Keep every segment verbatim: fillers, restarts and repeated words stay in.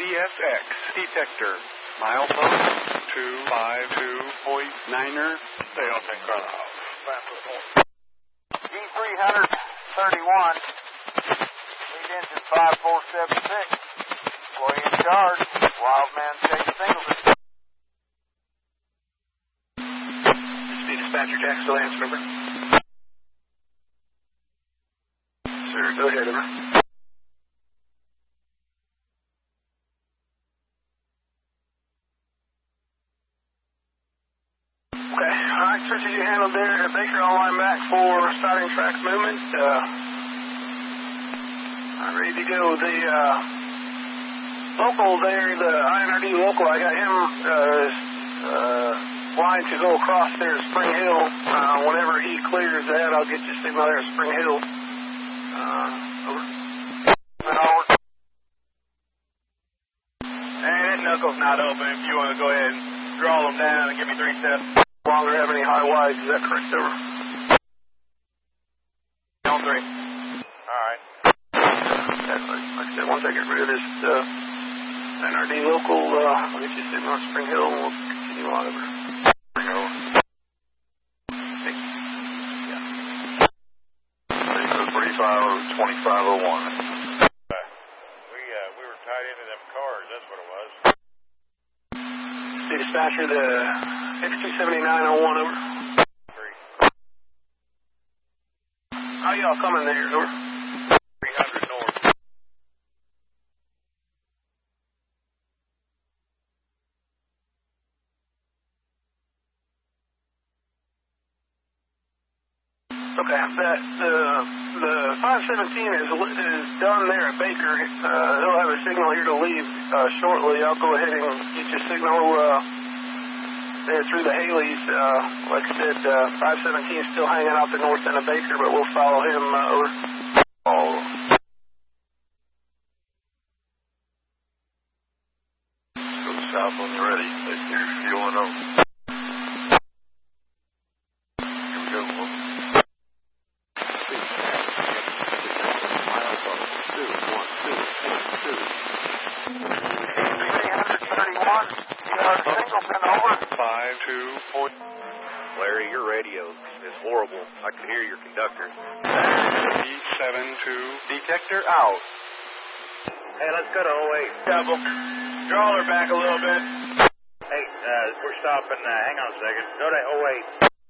C S X detector. Milepost two five two point niner. Stay on that car. G three thirty-one. Lead engine five four seven six. Employee in charge. Wildman Chase Singleton. This be dispatcher Jack, still answer number. Sir, go ahead, over. Okay, alright, searches you handled there. Baker online back for starting track movement. Uh, I'm ready to go. The uh, local there, the I N R D local, I got him uh, uh, line to go across there at Spring Hill. Uh, whenever he clears that, I'll get you a signal there at Spring Hill. Uh, over. And over. Hey, that knuckle's not open. If you want to go ahead and draw them down and give me three steps. Longer have any high wides, is that correct, over? On three. Alright. Okay, like, like I said, once I get rid of this uh, N R D local, uh, I'll get you a signal at Spring Hill and we'll continue on over. Spring Hill. Thank you. Yeah. thirty-five twenty-five oh one. We, uh, we were tied into them cars, that's what it was. City dispatcher, the X two seventy-nine oh one, over. Three. How y'all coming there, over? three hundred north. Okay, that, uh, the five seventeen is, is done there at Baker. Uh, they'll have a signal here to leave, uh, shortly. I'll go ahead and get you a signal, uh, there through the Haleys. Uh, like I said, uh, five seventeen is still hanging out the north end of Baker, but we'll follow him, uh, over. Oh. Go south when you're ready. Let's get your fueling up. Here we go, folks. thirty-one. Singleton, over. Five, two, point. Larry, your radio is horrible. I can hear your conductor. Three, seven, two. Detector out. Hey, let's go to oh eight. Double. Draw her back a little bit. Hey, uh, we're stopping. Uh, hang on a second. Go to oh eight.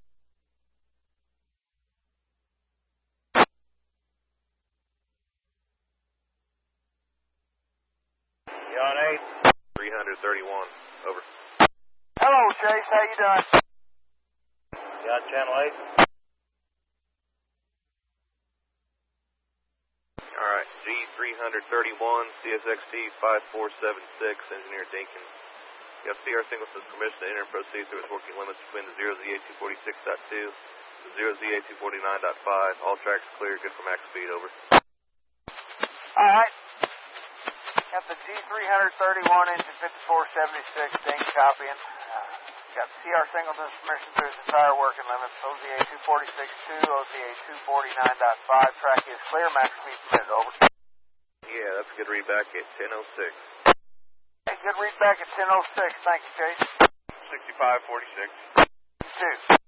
You on eight? three thirty-one. Over. Hello, Chase. How you doing? You on channel eight? All right. G three thirty-one, C S X T five four seven six, Engineer Dinkins. You have C R Singleton's permission to enter and proceed through its working limits between the zero Z A two forty-six point two and the zero Z A two forty-nine point five. All tracks clear. Good for max speed. Over. All right. Got the G three thirty-one, engine fifty-four seventy-six, Dink copying. Uh, got C R Singleton's permission through his entire working limits. O Z A two forty-six point two, O Z A two forty-nine point five. Track is clear. Max speed permitted. Over. Yeah, that's a good read back at ten oh six. Hey, good read back at ten oh six. Thank you, Chase. sixty-five forty-six. You too.